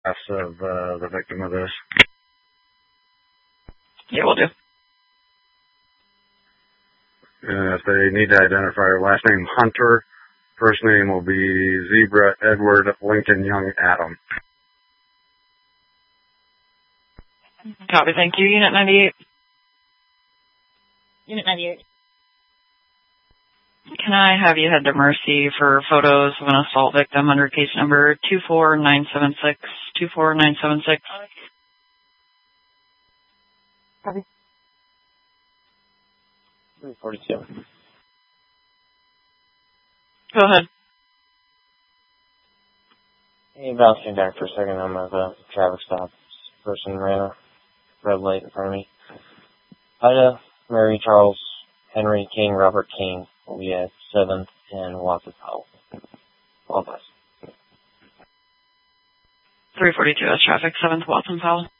of the victim of this. Yeah, we'll do. And if they need to identify her last name, Hunter. First name will be Zebra Edward Lincoln Young Adam. Copy, thank you. Unit 98. Unit 98. Can I have you head to Mercy for photos of an assault victim under case number 24976? 24976. Copy. 342. Go ahead. Hey, bouncing back for a second. I'm at the traffic stop. This person ran a red light in front of me. Ida, Mary, Charles, Henry, King, Robert King will be at 7th and Watson Powell. All guys. 342 as traffic, 7th Watson Powell.